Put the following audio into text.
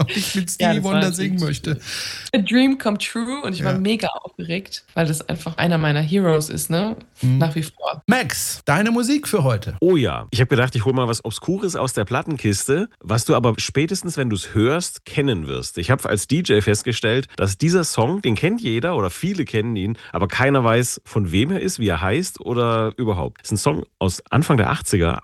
weil ich mit Ja, Stevie das war Wonder singen natürlich möchte. a dream come true und ich war Ja. mega aufgeregt, weil das einfach einer meiner Heroes ist, ne? Mhm. Nach wie vor. Max, deine Musik für heute. Oh ja, ich habe gedacht, ich hole mal was Obskures aus der Plattenkiste, was du aber spätestens, wenn du es hörst, kennen wirst. Ich habe als DJ festgestellt, dass dieser Song, den kennt jeder oder viele kennen ihn, aber keiner weiß, von wem er ist, wie er heißt oder überhaupt. Es ist ein Song aus Anfang der 80er,